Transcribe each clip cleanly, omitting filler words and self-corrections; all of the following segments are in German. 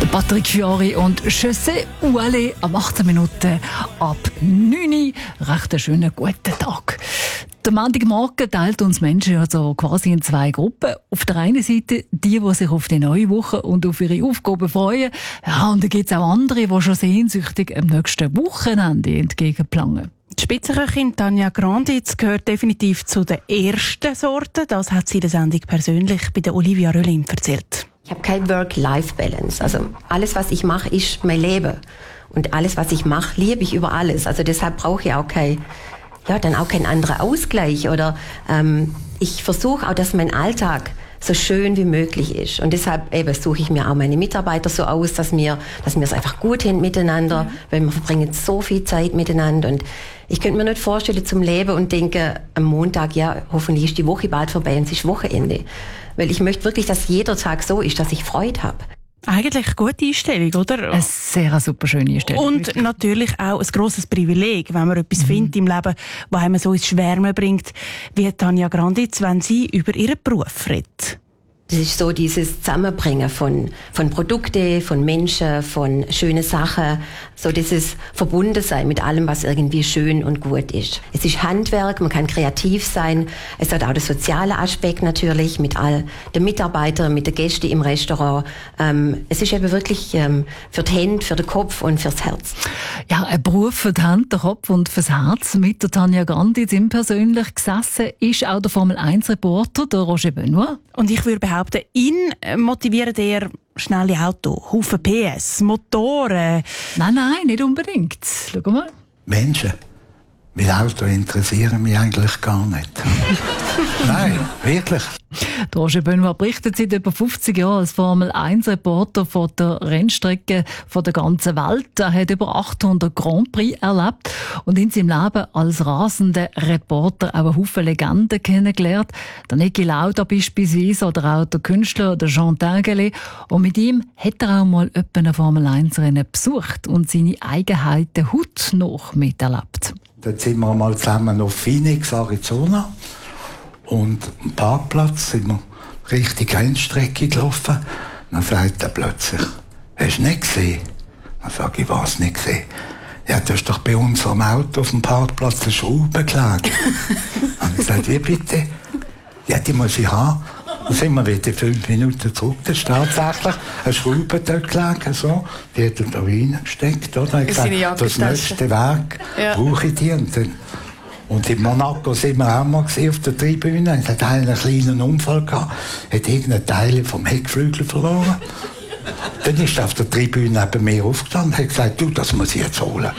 Patrick Fiori und Je sais où aller am 18 Minuten ab 9 Uhr. Recht einen schönen guten Tag. Der Montagmorgen teilt uns Menschen also quasi in zwei Gruppen. Auf der einen Seite die sich auf die neue Woche und auf ihre Aufgaben freuen. Ja, und dann gibt es auch andere, die schon sehnsüchtig am nächsten Wochenende entgegenplanen. Die Spitzenköchin Tanja Granditz gehört definitiv zu der ersten Sorte. Das hat sie in der Sendung persönlich bei der Olivia Röllin erzählt. Ich habe kein Work-Life-Balance. Also alles, was ich mache, ist mein Leben. Und alles, was ich mache, liebe ich über alles. Also deshalb brauche ich auch keinen anderen Ausgleich. Oder ich versuche auch, dass mein Alltag so schön wie möglich ist. Und deshalb suche ich mir auch meine Mitarbeiter so aus, dass wir es einfach gut hin miteinander, weil wir verbringen so viel Zeit miteinander. Und ich könnte mir nicht vorstellen zum Leben und denke am Montag, ja, hoffentlich ist die Woche bald vorbei und es ist Wochenende. Weil ich möchte wirklich, dass jeder Tag so ist, dass ich Freude habe. Eigentlich eine gute Einstellung, oder? Eine sehr super schöne Einstellung. Und natürlich auch ein grosses Privileg, wenn man etwas findet im Leben, was einem so ins Schwärmen bringt, wie Tanja Granditz, wenn sie über ihren Beruf redet. Das ist so dieses Zusammenbringen von Produkten, von Menschen, von schönen Sachen, so dieses Verbundensein mit allem, was irgendwie schön und gut ist. Es ist Handwerk, man kann kreativ sein. Es hat auch den sozialen Aspekt natürlich mit all den Mitarbeitern, mit den Gästen im Restaurant. Es ist eben wirklich für die Hände, für den Kopf und fürs Herz. Ja, ein Beruf für die Hände, den Kopf und fürs Herz. Mit der Tanja Granditz im persönlich gesessen ist auch der Formel-1-Reporter, der Roger Benoit. Und ich würde behaupten, ihn motivieren eher schnelle Autos, Haufen PS, Motoren. Nein, nicht unbedingt. Schau mal. Menschen. Weil Autos interessieren mich eigentlich gar nicht. Nein, wirklich. Roger Benoit berichtet seit etwa 50 Jahren als Formel-1-Reporter von der Rennstrecke von der ganzen Welt. Er hat über 800 Grand Prix erlebt und in seinem Leben als rasender Reporter auch einen Haufen Legenden kennengelernt. Der Niki Lauda beispielsweise oder auch der Künstler der Jean Tinguely. Und mit ihm hat er auch mal etwa ein Formel-1-Rennen besucht und seine Eigenheiten hautnah miterlebt. Dann sind wir mal zusammen auf Phoenix, Arizona. Und am Parkplatz sind wir Richtung Rennstrecke gelaufen. Dann sagt er plötzlich, hast du nicht gesehen? Dann sage ich, was nicht gesehen? Ja, du hast doch bei unserem Auto auf dem Parkplatz eine Schraube gelegt. Dann habe ich gesagt, wie bitte? Ja, die muss ich haben. Dann sind wir wieder 5 Minuten zurück. Da ist tatsächlich eine Schraube dort gelegen, so. Die hat er da reingesteckt, oder? Ich habe gesagt, das nächste Werk brauche ich die. Und in Monaco sind wir auch mal auf der Tribüne. Es hat einen kleinen Unfall gehabt. Hat irgendein Teil vom Heckflügel verloren. Dann ist er auf der Tribüne neben mir aufgestanden und hat gesagt, du, das muss ich jetzt holen.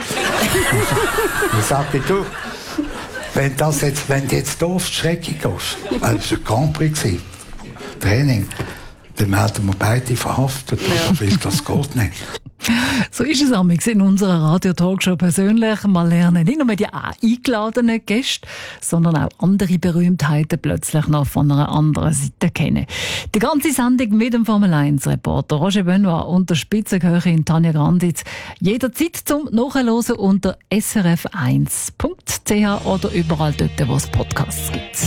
Dann sagte ich, du, wenn du jetzt hier auf die Strecke gehst, weil es ein Grand Prix war, Training, dann werden wir beide verhaftet, weil das geht nicht. So ist es amigs in unserer Radio-Talkshow persönlich. Wir lernen nicht nur die eingeladenen Gäste, sondern auch andere Berühmtheiten plötzlich noch von einer anderen Seite kennen. Die ganze Sendung mit dem Formel-1-Reporter Roger Benoit und der Spitzenköchin Tanja Granditz jederzeit zum Nachhören unter srf1.ch oder überall dort, wo es Podcasts gibt.